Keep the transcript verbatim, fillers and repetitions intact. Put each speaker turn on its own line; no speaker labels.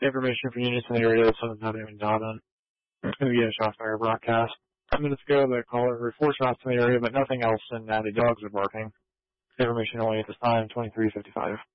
Information for units in the area that someone's not even done on. We get a shot fire broadcast. Ten minutes ago, the caller heard four shots in the area, but nothing else, and uh, the dogs are barking. Information only at this time, twenty-three fifty-five.